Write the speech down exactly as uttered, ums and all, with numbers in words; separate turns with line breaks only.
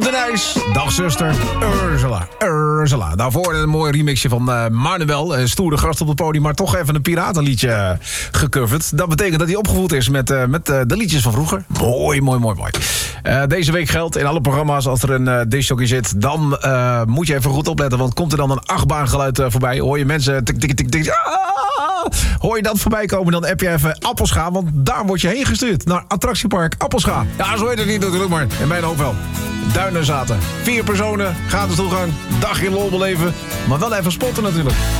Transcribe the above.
Rob de Nijs. Dag zuster. Ursula. Ursula. Daarvoor een mooi remixje van uh, Manuel. Een stoere gast op het podium, maar toch even een piratenliedje gecoverd. Dat betekent dat hij opgevoed is met, uh, met uh, de liedjes van vroeger. Mooi, mooi, mooi, mooi. Uh, deze week geldt in alle programma's, als er een uh, discjockey zit, dan uh, moet je even goed opletten, want komt er dan een achtbaangeluid uh, voorbij, hoor je mensen tik, tik, tik, tik, ah, hoor je dat voorbij komen, dan app je even Appelscha, want daar word je heen gestuurd, naar attractiepark Appelscha. Ja, zo heet het niet natuurlijk, maar in mijn hoofd wel. Duinen zaten. Vier personen, gratis toegang, dagje lol beleven, maar wel even spotten natuurlijk.